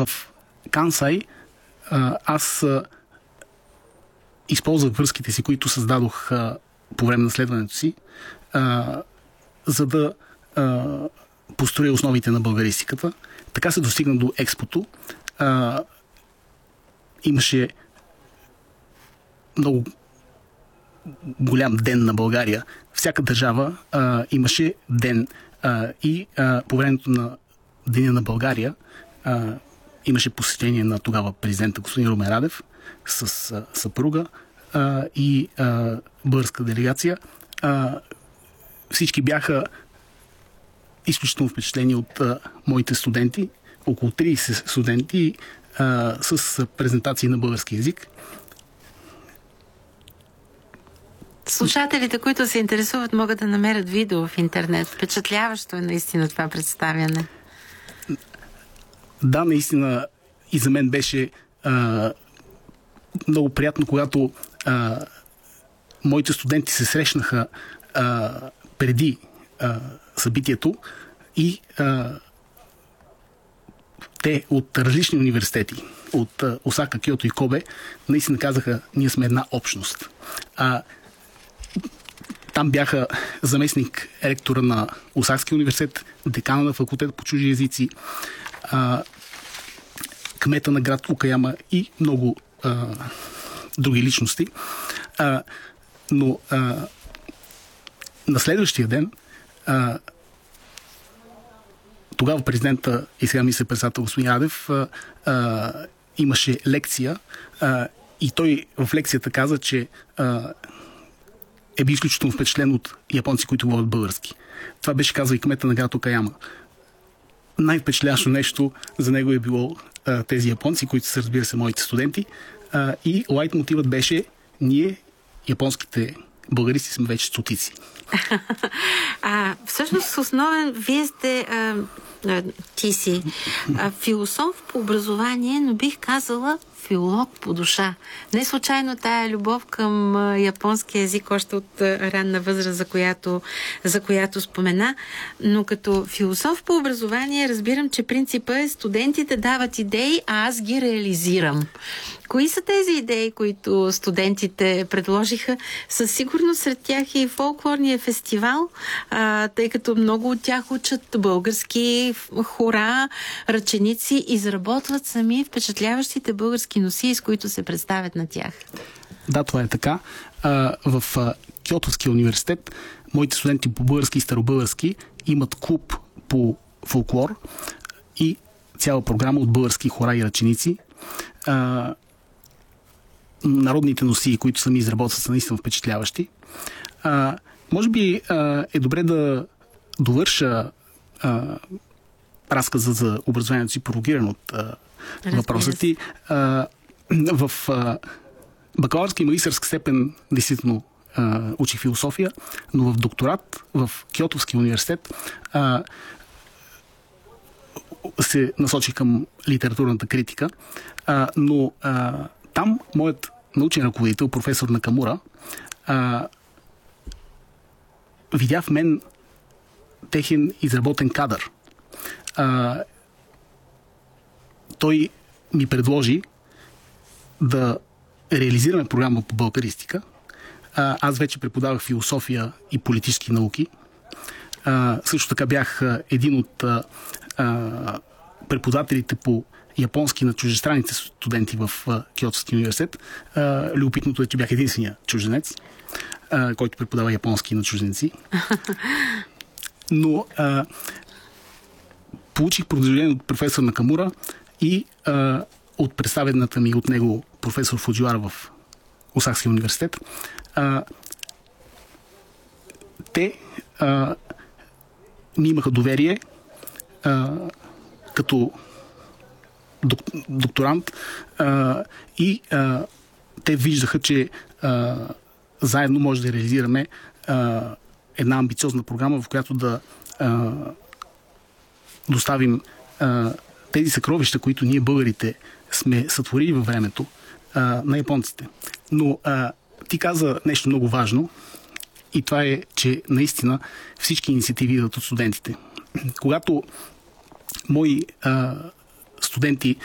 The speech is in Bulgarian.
в Кансай аз използвах връзките си, които създадох по време на следването си, за да построя основите на българистиката. Така се достигна до експото. Имаше много голям ден на България. Всяка държава имаше ден. И по времето на Деня на България имаше посещение на тогава президента господин Румен Радев с съпруга и българска делегация. Всички бяха изключително впечатлени от моите студенти. Около 30 студенти с презентации на български език. Слушателите, които се интересуват, могат да намерят видео в интернет. Впечатляващо е наистина това представяне. Да, наистина и за мен беше много приятно, когато моите студенти се срещнаха преди събитието и те от различни университети, от Осака, Киото и Кобе, наистина казаха, ние сме една общност. Там бяха заместник ректора на Осакския университет, декана на факултета по чужди езици, кмета на град Окаяма и много други личности. Но на следващия ден тогава президента и сега министър-председател господин Радев имаше лекция и той в лекцията каза, че е бил изключително впечатлен от японци, които говорят български. Това беше казал и кмета на град Окаяма. Най-впечатляващо нещо за него е било тези японци, които са, разбира се, моите студенти. И лайт мотивът беше ние, японските българисти, сме вече стотици. Всъщност основен, вие сте ти си философ по образование, но бих казала филолог по душа. Не случайно тая любов към японски език още от ранна възраст, за която спомена, но като философ по образование разбирам, че принципът е студентите дават идеи, а аз ги реализирам. Кои са тези идеи, които студентите предложиха? Със сигурност сред тях и фолклорния фестивал, тъй като много от тях учат български хора, ръченици, изработват сами впечатляващите български носии, с които се представят на тях. Да, това е така. В Киотовския университет моите студенти по български и старобългарски имат клуб по фолклор и цяла програма от български хора и ръченици. Народните носии, които сами изработват, са наистина впечатляващи. Може би е добре да довърша разказа за образованието си, провокиран от въпроса ти. В бакалавърска и магистърска степен действително учих философия, но в докторат в Киотовския университет се насочих към литературната критика, но там моят научен ръководител, професор Накамура, видя в мен техен изработен кадър. Той ми предложи да реализираме програма по българистика. Аз вече преподавах философия и политически науки. Също така бях един от преподавателите по японски на чуждестранните студенти в Киотовския университет. Любопитното е, че бях единствения чужденец, който преподава японски на чужденци. Но получих продължение от професор Накамура и от представената ми от него професор Фуджиуара в Осакския университет. Те ми имаха доверие като докторант и те виждаха, че заедно може да реализираме една амбициозна програма, в която да доставим тези съкровища, които ние българите сме сътворили във времето на японците. Но ти каза нещо много важно и това е, че наистина всички инициативи идват от студентите. Когато мои студенти